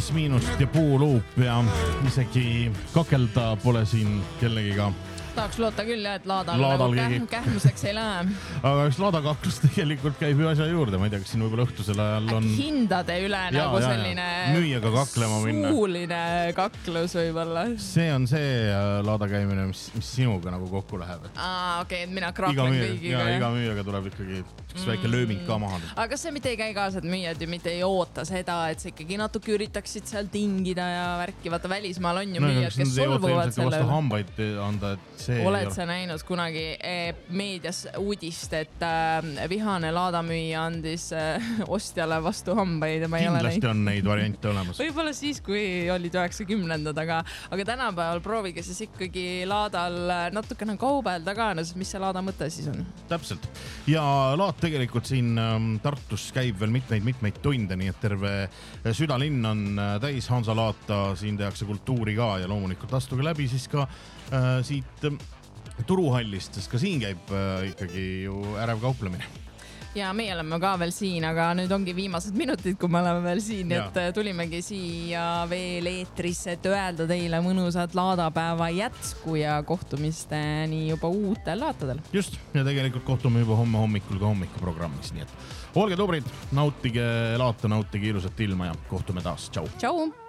miinust ja puuluup ja isegi kakelda pole siin kellegiga. Tahaks loota küll, et laadal keegi... kähmuseks ei lähe. Aga üks laadakaklus tegelikult käib ju asja juurde. Ma ei tea, kas siin võib-olla õhtusel ajal on... Hindade üle nagu selline... Müüjaga kaklema minna. Suuline kaklus võib-olla. See on see laada käimine, mis sinuga nagu kokku läheb. Okei, et mina kraaklen kõigiga. Iga müüjaga tuleb ikkagi üks väike lööming ka maha. Aga kas see mitte ei käi kaasa, et müüjad ju mitte ei oota seda, et sa ikkagi natuke üritaksid seal tingida ja värki. Vaata välismaal on ju müüjad, kes solvuvad selle üle. Oled sa näinud kunagi meedias uudist, et vihane laadamüüja andis ostjale vastu hambaid ja ma ei ole Kindlasti on neid variante olemas. Võib-olla siis, kui olid 90-ndad, aga tänapäeval proovige siis ikkagi laadal natukene kaubelda ka, mis see laada mõte siis on? Täpselt. Ja laad tegelikult siin Tartus käib veel mitmeid tunde, nii et terve südalinn on täis Hansa laata, siin tehakse kultuuri ka ja loomulikult astuge läbi siis ka siit turuhallist, sest ka siin käib ikkagi ju ärev kauplemine. Ja meie oleme ka veel siin, aga nüüd ongi viimased minutid, kui me oleme veel siin, et tulimegi siia veel eetrisse, et öelda teile mõnusad laadapäeva jätsku ja kohtumisteni juba uutel laatadel. Just, ja tegelikult kohtume juba homme hommikul ka hommikuprogrammis, nii et olge tubrid, nautige laata, nautige ilusat ilma ja kohtume taas. Tšau! Tšau!